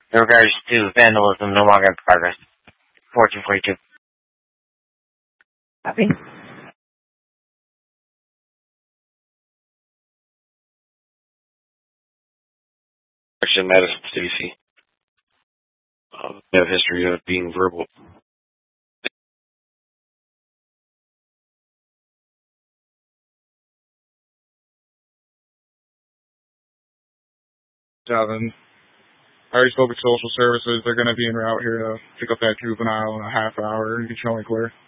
In regards to vandalism, no longer in progress. 1442. Copy. Action Madison Stacy. They have history of being verbal. Seven. I already spoke with social services. They're going to be en route here to pick up that juvenile in a half hour. You can show me clear.